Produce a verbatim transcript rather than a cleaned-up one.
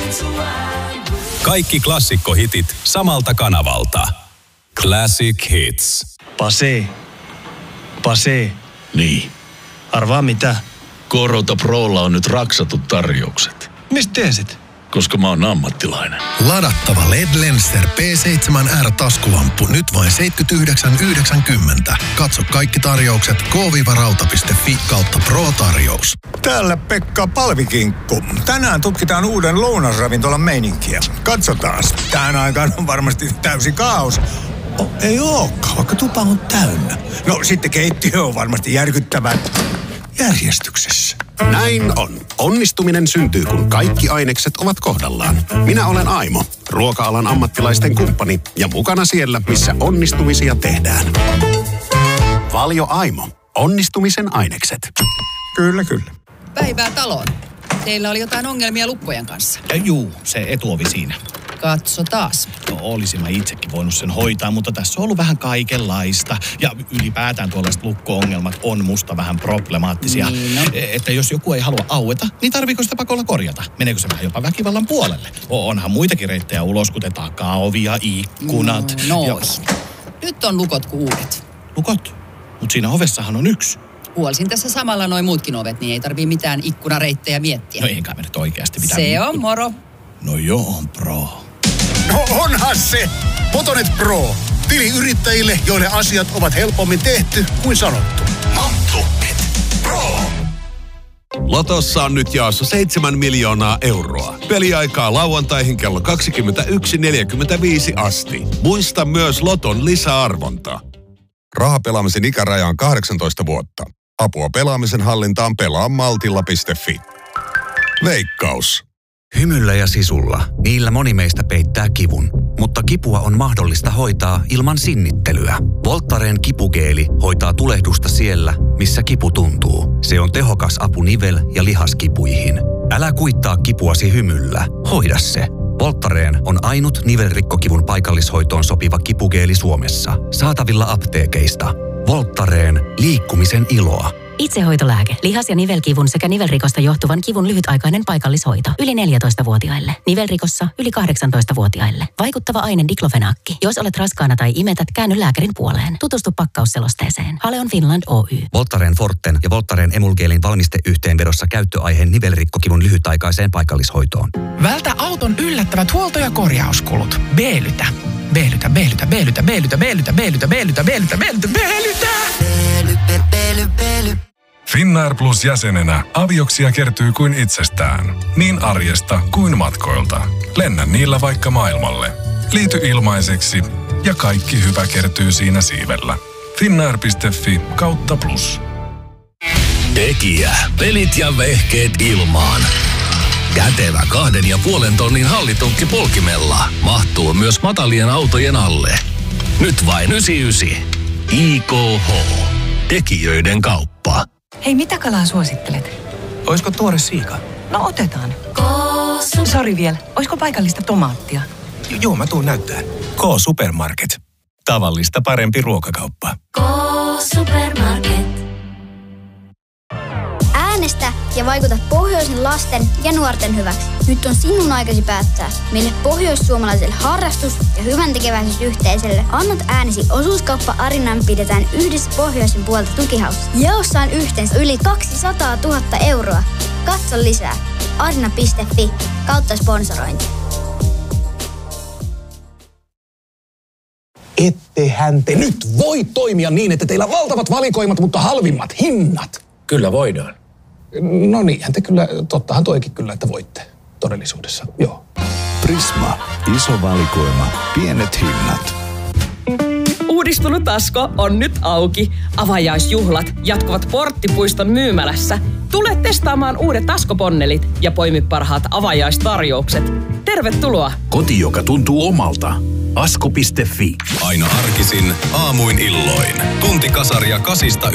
Kaikki klassikkohitit samalta kanavalta. Classic Hits. Pase. Pase. Niin. Arvaa mitä? Korota Prolla on nyt raksatut tarjoukset. Mistä tiesit? Koska mä oon ammattilainen. Ladattava L E D Lenster P seitsemän R -taskulamppu nyt vain seitsemänkymmentäyhdeksän yhdeksänkymmentä. Katso kaikki tarjoukset k rauta piste fi kautta pro-tarjous. Täällä Pekka Palvikinkku. Tänään tutkitaan uuden lounasravintolan meininkiä. Katsotaas. Tähän aikaan on varmasti täysi kaos. Oh, ei ookaan, vaikka tupa on täynnä. No sitten keittiö on varmasti järkyttävän järjestyksessä. Näin on. Onnistuminen syntyy, kun kaikki ainekset ovat kohdallaan. Minä olen Aimo, ruoka-alan ammattilaisten kumppani ja mukana siellä, missä onnistumisia tehdään. Valio Aimo. Onnistumisen ainekset. Kyllä, kyllä. Päivää taloon. Teillä oli jotain ongelmia lukkojen kanssa. Ja juu, se etuovi siinä. Katso taas. No olisin mä itsekin voinut sen hoitaa, mutta tässä on ollut vähän kaikenlaista. Ja ylipäätään tuollaiset lukko-ongelmat on musta vähän problemaattisia. Niin no. Että jos joku ei halua aueta, niin tarviiko sitä pakolla korjata? Meneekö se vähän jopa väkivallan puolelle? Onhan muitakin reittejä ulos, kuten takaovi ja ikkunat. No, ja... noin. Nyt on lukot kuin uudet. Lukot? Mut siinä ovessahan on yksi. Huolisin tässä samalla noin muutkin ovet, niin ei tarvii mitään ikkunareittejä miettiä. No eikä me nyt oikeasti mitään. Se on moro. No joo, on pro. No onhan se! Motonet Pro. Tili yrittäjille, joille asiat ovat helpommin tehty kuin sanottu. Motonet Pro. Lotossa on nyt jaossa seitsemän miljoonaa euroa. Peliaikaa lauantaihin kello kaksikymmentäyksi neljäkymmentäviisi asti. Muista myös Loton lisäarvonta. Rahapelaamisen ikäraja on kahdeksantoista vuotta. Apua pelaamisen hallintaan pelaa maltilla piste fi. Veikkaus. Hymyllä ja sisulla. Niillä moni meistä peittää kivun. Mutta kipua on mahdollista hoitaa ilman sinnittelyä. Voltaren kipugeeli hoitaa tulehdusta siellä, missä kipu tuntuu. Se on tehokas apu nivel- ja lihaskipuihin. Älä kuittaa kipuasi hymyllä. Hoida se. Voltaren on ainut nivelrikkokivun paikallishoitoon sopiva kipugeeli Suomessa. Saatavilla apteekeista. Voltaren. Liikkumisen iloa. Itsehoitolääke. Lihas- ja nivelkivun sekä nivelrikosta johtuvan kivun lyhytaikainen paikallishoito. Yli neljätoistavuotiaille. Nivelrikossa yli kahdeksantoistavuotiaille. Vaikuttava aine diklofenaakki. Jos olet raskaana tai imetät, käänny lääkärin puoleen. Tutustu pakkausselosteeseen. Haleon Finland Oy. Voltaren Forten ja Voltaren Emulgeelin valmisteyhteenvedossa käyttöaiheen nivelrikkokivun lyhytaikaiseen paikallishoitoon. Vältä auton yllättävät huolto- ja korjauskulut. Beelytä. Beelytä, beelytä, beelytä, beelytä, beelytä, beelytä, beelytä, beelytä, beelytä, beelytä. Beely, beely, beely. Finnair Plus jäsenenä avioksia kertyy kuin itsestään. Niin arjesta kuin matkoilta. Lennä niillä vaikka maailmalle. Liity ilmaiseksi ja kaikki hyvä kertyy siinä siivellä. Finnair piste fi kautta plus. Tekijä, pelit ja vehkeet ilmaan. Kätevä kahden ja puolen tonnin hallitunkki polkimella mahtuu myös matalien autojen alle. Nyt vain yhdeksänkymmentäyhdeksän. I K H. Tekijöiden kauppa. Hei, mitä kalaa suosittelet? Oisko tuore siika? No otetaan. Sori vielä. Oisko paikallista tomaattia? J- Joo, mä tuun näyttää. K-Supermarket. Tavallista parempi ruokakauppa. K-Supermarket. Äänestä ja vaikuta pohjoisen lasten ja nuorten hyväksi. Nyt on sinun aikasi päättää, mille pohjoissuomalaiselle harrastus- ja hyväntekeväisyysyhteisölle annat äänesi. Osuuskauppa Arinan pidetään yhdessä pohjoisen puolta tukihaussa. Jaossa on yhteensä yli kaksisataatuhatta euroa. Katso lisää. arina piste fi kautta sponsorointi. Ettehän te nyt voi toimia niin, että teillä on valtavat valikoimat, mutta halvimmat hinnat. Kyllä voidaan. No niinhän te kyllä, tottahan toikin kyllä, että voitte todellisuudessa, joo. Prisma. Iso valikoima. Pienet hinnat. Uudistunut Asko on nyt auki. Avajaisjuhlat jatkuvat Porttipuiston myymälässä. Tule testaamaan uudet Asko-ponnelit ja poimi parhaat avajaistarjoukset. Tervetuloa! Koti, joka tuntuu omalta. asko piste fi. Aina arkisin, aamuin illoin. Tunti kasaria kasista